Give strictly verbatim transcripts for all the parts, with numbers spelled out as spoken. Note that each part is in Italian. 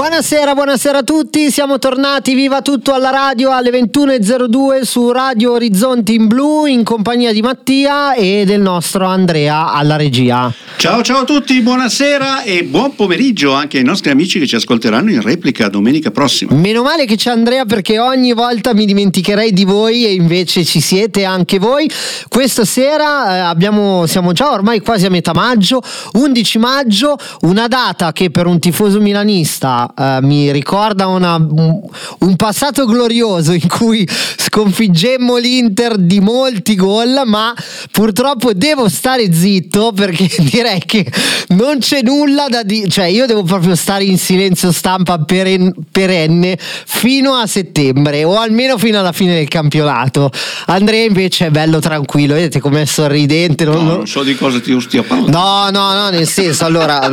Buonasera, buonasera a tutti, siamo tornati, viva tutto alla radio alle ventuno e zero due su Radio Orizzonti in Blu in compagnia di Mattia e del nostro Andrea alla regia. Ciao ciao a tutti, buonasera e buon pomeriggio anche ai nostri amici che ci ascolteranno in replica domenica prossima. Meno male che c'è Andrea, perché ogni volta mi dimenticherei di voi e invece ci siete anche voi. Questa sera eh, abbiamo, siamo già ormai quasi a metà maggio, undici maggio, una data che per un tifoso milanista eh, mi ricorda una, un, un passato glorioso in cui sconfiggemmo l'Inter di molti gol, ma purtroppo devo stare zitto perché direi che non c'è nulla da dire, cioè io devo proprio stare in silenzio stampa peren- perenne fino a settembre o almeno fino alla fine del campionato. Andrea invece è bello tranquillo, vedete com'è sorridente. Non, no, non so di cosa ti stia parlando. No, no, no, nel senso, allora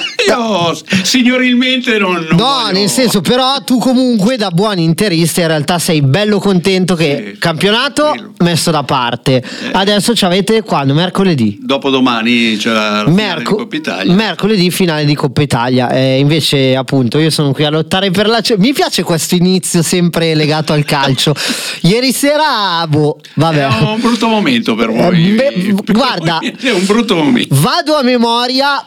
io signorilmente non, non no, voglio... nel senso, però tu comunque da buon interista in realtà sei bello contento che sì, campionato sì, messo da parte. Eh. Adesso ci avete quando? Mercoledì. Dopodomani c'è la finale Merco- di Coppa Italia. Mercoledì finale di Coppa Italia. Eh, invece appunto io sono qui a lottare per la... Mi piace questo inizio sempre legato al calcio. Ieri sera, boh, vabbè. È un brutto momento per voi. Eh, beh, guarda, è un brutto momento. Vado a memoria.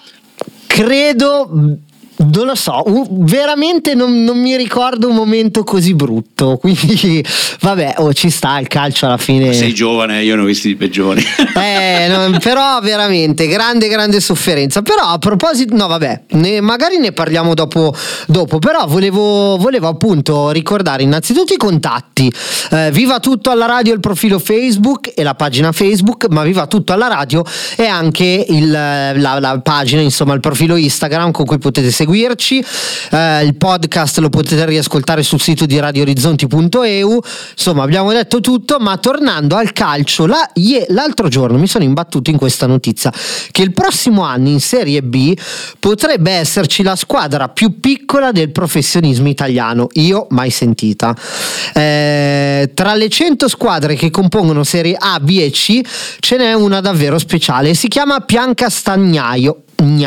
Credo, non lo so, veramente non, non mi ricordo un momento così brutto, quindi vabbè, oh, ci sta il calcio alla fine. Ma sei giovane, io ne ho visti di peggiori. Eh, no, però veramente grande grande sofferenza. Però a proposito, no vabbè, ne, magari ne parliamo dopo, dopo però volevo, volevo appunto ricordare innanzitutto i contatti. eh, Viva Tutto alla radio, il profilo Facebook e la pagina Facebook, ma Viva Tutto alla radio e anche il, la, la pagina, insomma il profilo Instagram con cui potete seguirci. Eh, il podcast lo potete riascoltare sul sito di radio orizzonti punto e u. Insomma abbiamo detto tutto, ma tornando al calcio, la, ie, l'altro giorno mi sono imbattuto in questa notizia che il prossimo anno in Serie B potrebbe esserci la squadra più piccola del professionismo italiano, io mai sentita. Eh, tra le cento squadre che compongono Serie A, B e C ce n'è una davvero speciale, si chiama Piancastagnaio,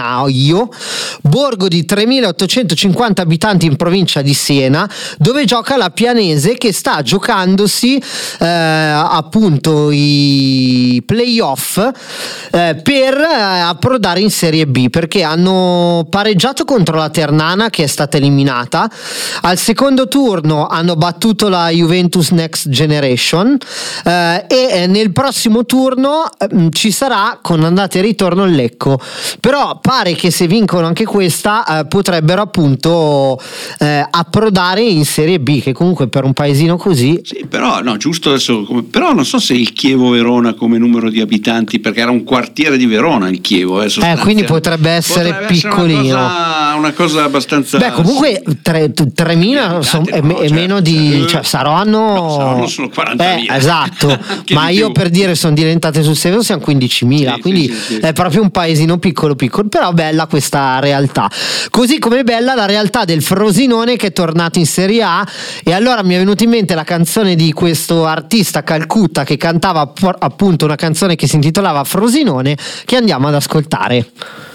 borgo di tremilaottocentocinquanta abitanti in provincia di Siena, dove gioca la Pianese, che sta giocandosi eh, appunto i playoff eh, per eh, approdare in Serie B, perché hanno pareggiato contro la Ternana che è stata eliminata. Al secondo turno hanno battuto la Juventus Next Generation eh, e nel prossimo turno eh, ci sarà con andata e ritorno il Lecco. Però pare che se vincono anche questa eh, potrebbero appunto eh, approdare in Serie B, che comunque per un paesino così. Sì, però no, giusto adesso come, però non so se il Chievo Verona come numero di abitanti, perché era un quartiere di Verona il Chievo, eh, eh quindi potrebbe essere potrebbe piccolino, essere una, cosa, una cosa abbastanza. Beh, comunque tremila son, è, no, è certo, meno di cioè, cioè saranno no, saranno sono quarantamila eh, esatto ma io più. Per dire sono diventate sul serio siamo quindicimila, sì, quindi sì, sì, sì. È proprio un paesino piccolo piccolo. Però bella questa realtà, così come bella la realtà del Frosinone che è tornato in Serie A. E allora mi è venuta in mente la canzone di questo artista Calcutta che cantava appunto una canzone che si intitolava Frosinone, che andiamo ad ascoltare.